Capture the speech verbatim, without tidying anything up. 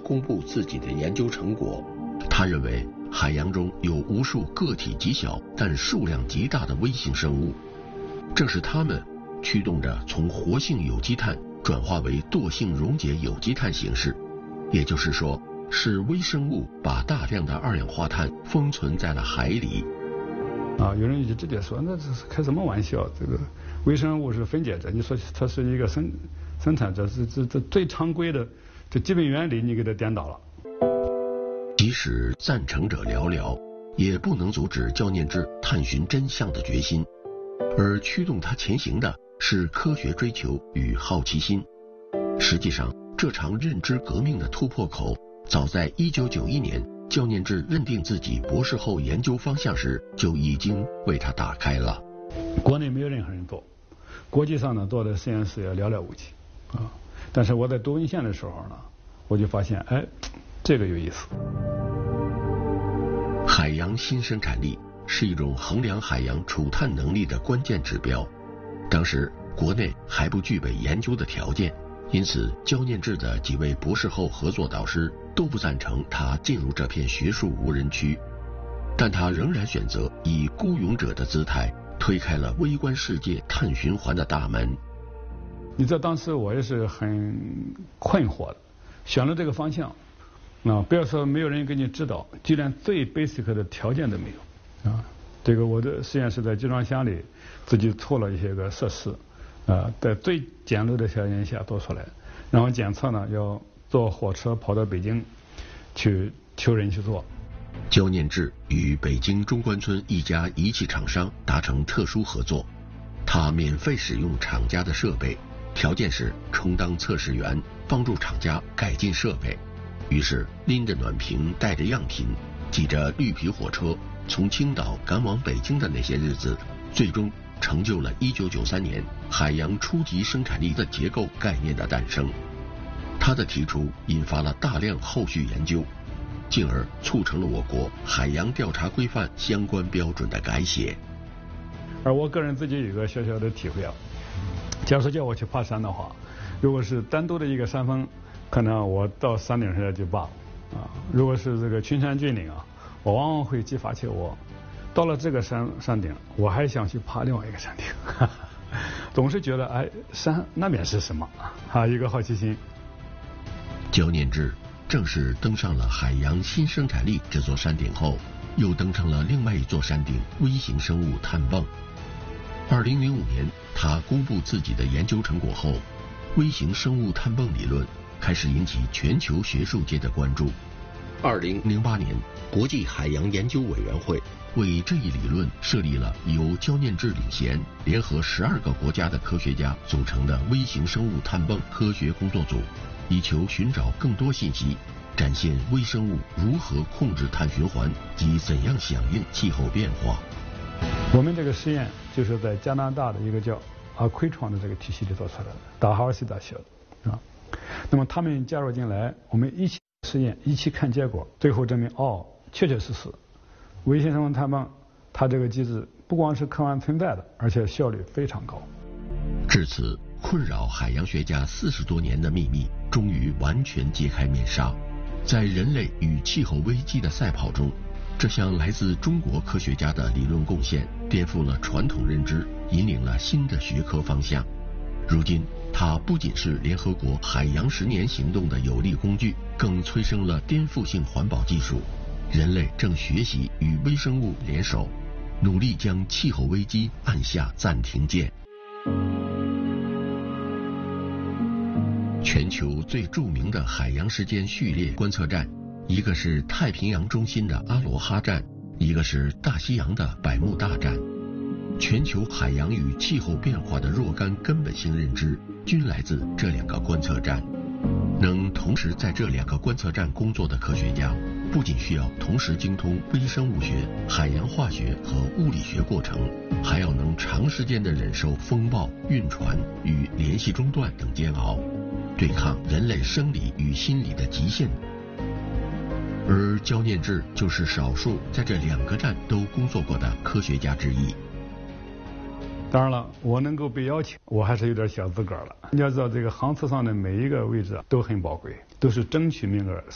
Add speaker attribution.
Speaker 1: 公布自己的研究成果。他认为海洋中有无数个体极小但数量极大的微型生物，正是它们驱动着从活性有机碳转化为惰性溶解有机碳形式，也就是说，是微生物把大量的二氧化碳封存在了海里。
Speaker 2: 啊，有人就直接说，那这是开什么玩笑？这个微生物是分解者，你说它是一个生生产者，这这这最常规的这基本原理你给它颠倒了。
Speaker 1: 即使赞成者寥寥，也不能阻止焦念之探寻真相的决心，而驱动他前行的是科学追求与好奇心。实际上，这场认知革命的突破口，早在一九九一年，焦念之认定自己博士后研究方向时，就已经为他打开了。
Speaker 2: 国内没有任何人做，国际上呢做的实验室也寥寥无几啊。但是我在读文献的时候呢，我就发现，哎，这个有意思。
Speaker 1: 海洋新生产力是一种衡量海洋储碳能力的关键指标。当时国内还不具备研究的条件，因此焦念之的几位博士后合作导师都不赞成他进入这片学术无人区，但他仍然选择以孤勇者的姿态推开了微观世界碳循环的大门。
Speaker 2: 你知道当时我也是很困惑的，选了这个方向啊，不要说没有人给你指导，就连最 basic 的条件都没有啊。这个我的实验室在集装箱里自己做了一些个设施啊，在最简陋的条件下做出来，然后检测呢要坐火车跑到北京去求人去做。
Speaker 1: 焦念之与北京中关村一家仪器厂商达成特殊合作，他免费使用厂家的设备，条件是充当测试员，帮助厂家改进设备。于是拎着暖瓶，带着样品，挤着绿皮火车，从青岛赶往北京的那些日子，最终成就了一九九三年海洋初级生产力的结构概念的诞生。他的提出引发了大量后续研究，进而促成了我国海洋调查规范相关标准的改写。
Speaker 2: 而我个人自己有一个小小的体会啊，假如说叫我去爬山的话，如果是单独的一个山峰，可能我到山顶上就罢了啊。如果是这个群山峻岭啊，我往往会激发起我到了这个山山顶，我还想去爬另外一个山顶，哈哈，总是觉得哎，山那边是什么啊？一个好奇心。
Speaker 1: 焦念之正式登上了海洋新生产力这座山顶后，又登上了另外一座山顶——微型生物碳泵。二零零五年，他公布自己的研究成果后，微型生物碳泵理论开始引起全球学术界的关注。二零零八年，国际海洋研究委员会为这一理论设立了由焦念之领衔，联合十二个国家的科学家组成的微型生物碳泵科学工作组，以求寻找更多信息，展现微生物如何控制碳循环及怎样响应气候变化。
Speaker 2: 我们这个实验就是在加拿大的一个叫阿奎创的这个体系里做出来的，达哈尔西大学的啊。那么他们加入进来，我们一起实验，一起看结果，最后证明哦，确确实实，微型生物碳泵它这个机制不光是客观存在的，而且效率非常高。
Speaker 1: 至此，困扰海洋学家四十多年的秘密终于完全揭开面纱。在人类与气候危机的赛跑中，这项来自中国科学家的理论贡献颠覆了传统认知，引领了新的学科方向。如今，它不仅是联合国海洋十年行动的有力工具，更催生了颠覆性环保技术。人类正学习与微生物联手，努力将气候危机按下暂停键。全球最著名的海洋时间序列观测站，一个是太平洋中心的阿罗哈站，一个是大西洋的百慕大站。全球海洋与气候变化的若干根本性认知均来自这两个观测站。能同时在这两个观测站工作的科学家，不仅需要同时精通微生物学、海洋化学和物理学过程，还要能长时间地忍受风暴、晕船与联系中断等煎熬，对抗人类生理与心理的极限。而焦念之就是少数在这两个站都工作过的科学家之一。
Speaker 2: 当然了，我能够被邀请，我还是有点小资格了。你要知道，这个航次上的每一个位置都很宝贵，都是争取名额。